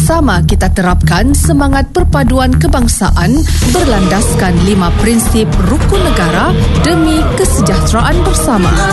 Bersama kita terapkan semangat perpaduan kebangsaan berlandaskan 5 prinsip rukun negara demi kesejahteraan bersama.